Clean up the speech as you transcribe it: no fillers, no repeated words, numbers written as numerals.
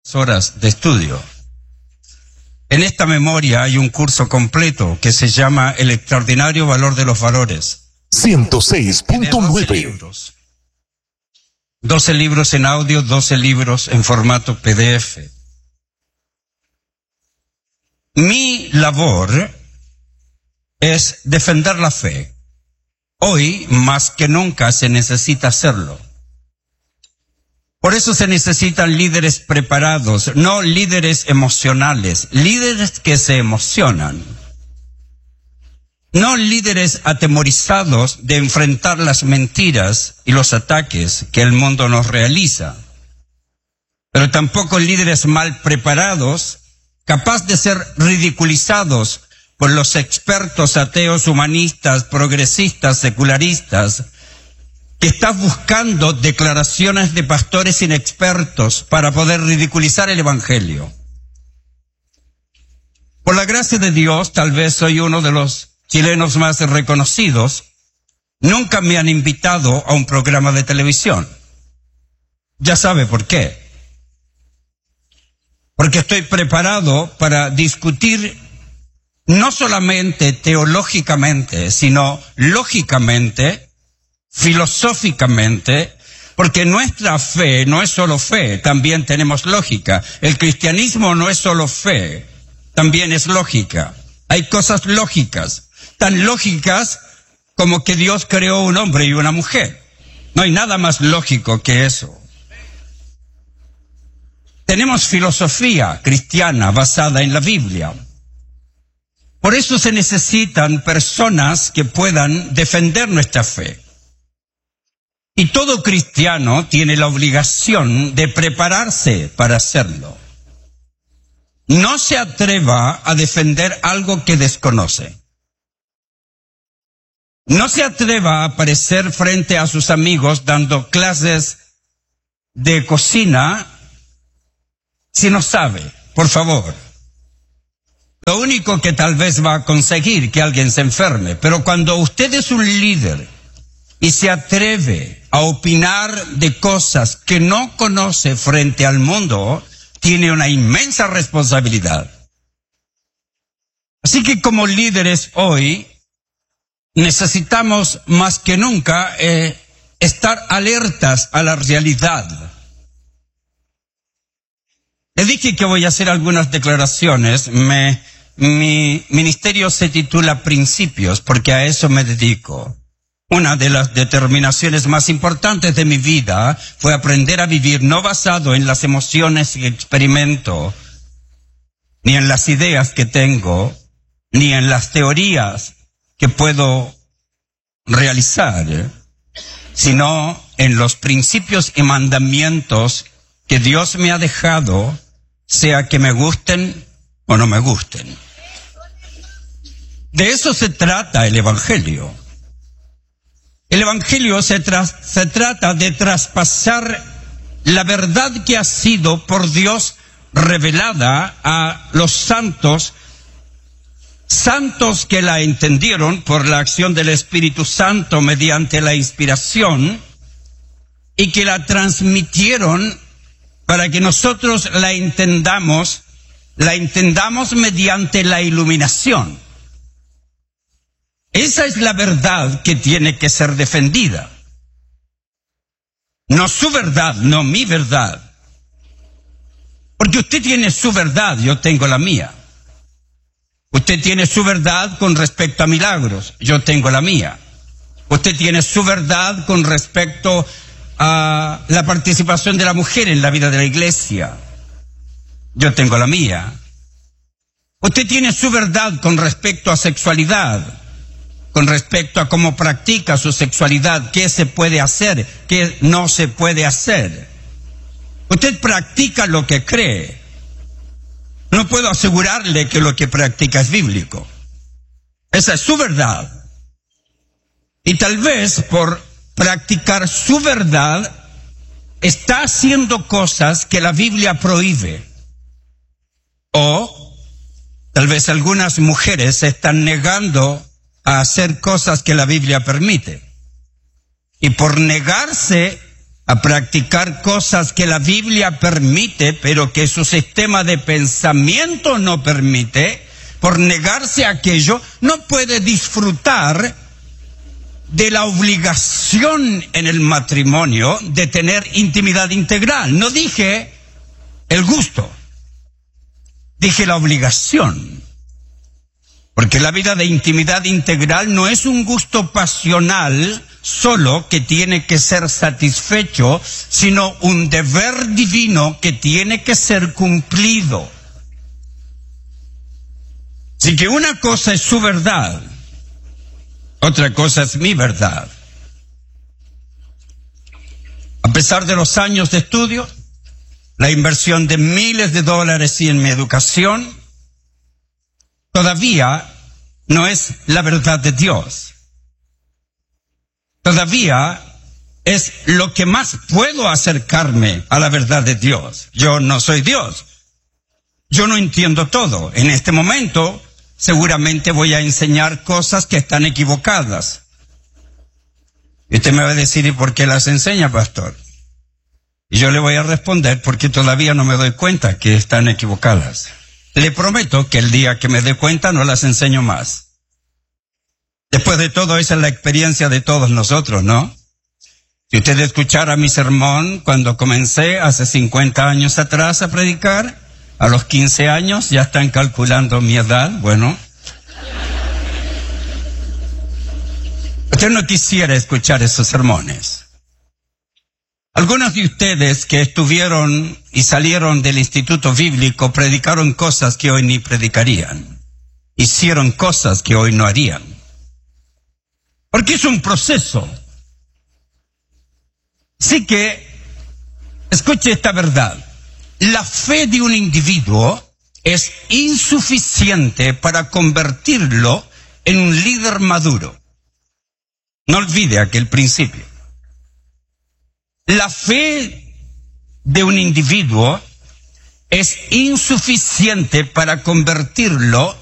horas de estudio. En esta memoria hay un curso completo que se llama El extraordinario valor de los valores. 106.9. 12 libros en audio, 12 libros en formato PDF. Mi labor es defender la fe. Hoy, más que nunca, se necesita hacerlo. Por eso se necesitan líderes preparados, no líderes emocionales, líderes que se emocionan. No líderes atemorizados de enfrentar las mentiras y los ataques que el mundo nos realiza. Pero tampoco líderes mal preparados, capaz de ser ridiculizados por los expertos ateos, humanistas, progresistas, secularistas, que están buscando declaraciones de pastores inexpertos para poder ridiculizar el Evangelio. Por la gracia de Dios, tal vez soy uno de los chilenos más reconocidos. Nunca me han invitado a un programa de televisión. Ya sabe por qué. Porque estoy preparado para discutir no solamente teológicamente, sino lógicamente, filosóficamente, porque nuestra fe no es solo fe, también tenemos lógica. El cristianismo no es solo fe, también es lógica. Hay cosas lógicas, tan lógicas como que Dios creó un hombre y una mujer. No hay nada más lógico que eso. Tenemos filosofía cristiana basada en la Biblia. Por eso se necesitan personas que puedan defender nuestra fe. Y todo cristiano tiene la obligación de prepararse para hacerlo. No se atreva a defender algo que desconoce. No se atreva a aparecer frente a sus amigos dando clases de cocina si no sabe, por favor. Lo único que tal vez va a conseguir que alguien se enferme, pero cuando usted es un líder y se atreve a opinar de cosas que no conoce frente al mundo, tiene una inmensa responsabilidad. Así que como líderes hoy, necesitamos más que nunca estar alertas a la realidad. Le dije que voy a hacer algunas declaraciones. Mi ministerio se titula Principios, porque a eso me dedico. Una de las determinaciones más importantes de mi vida fue aprender a vivir no basado en las emociones que experimento, ni en las ideas que tengo, ni en las teorías que puedo realizar, sino en los principios y mandamientos que Dios me ha dejado, sea que me gusten o no me gusten. De eso se trata el Evangelio. El Evangelio se trata de traspasar la verdad que ha sido por Dios revelada a los santos que la entendieron por la acción del Espíritu Santo mediante la inspiración y que la transmitieron para que nosotros la entendamos mediante la iluminación. Esa es la verdad que tiene que ser defendida. No su verdad, no mi verdad. Porque usted tiene su verdad, yo tengo la mía. Usted tiene su verdad con respecto a milagros, yo tengo la mía. Usted tiene su verdad con respecto a la participación de la mujer en la vida de la iglesia, yo tengo la mía. Usted tiene su verdad con respecto a sexualidad, con respecto a cómo practica su sexualidad, qué se puede hacer, qué no se puede hacer. Usted practica lo que cree. No puedo asegurarle que lo que practica es bíblico. Esa es su verdad. Y tal vez por practicar su verdad, está haciendo cosas que la Biblia prohíbe. O tal vez algunas mujeres se están negando a hacer cosas que la Biblia permite. Y por negarse a practicar cosas que la Biblia permite, pero que su sistema de pensamiento no permite, por negarse a aquello, no puede disfrutar de la obligación en el matrimonio de tener intimidad integral. No dije el gusto, dije la obligación. Porque la vida de intimidad integral no es un gusto pasional solo que tiene que ser satisfecho, sino un deber divino que tiene que ser cumplido. Así que una cosa es su verdad, otra cosa es mi verdad. A pesar de los años de estudio, la inversión de miles de dólares en mi educación, todavía no es la verdad de Dios. Todavía es lo que más puedo acercarme a la verdad de Dios. Yo no soy Dios. Yo no entiendo todo. En este momento, seguramente voy a enseñar cosas que están equivocadas. Y usted me va a decir, ¿y por qué las enseña, pastor? Y yo le voy a responder, porque todavía no me doy cuenta que están equivocadas. Le prometo que el día que me dé cuenta no las enseño más. Después de todo, esa es la experiencia de todos nosotros, ¿no? Si usted escuchara mi sermón cuando comencé hace 50 años atrás a predicar, a los 15 años, ya están calculando mi edad, bueno. Usted no quisiera escuchar esos sermones. Algunos de ustedes que estuvieron y salieron del instituto bíblico predicaron cosas que hoy ni predicarían. Hicieron cosas que hoy no harían. Porque es un proceso. Así que, escuche esta verdad. La fe de un individuo es insuficiente para convertirlo en un líder maduro. No olvide aquel principio. La fe de un individuo es insuficiente para convertirlo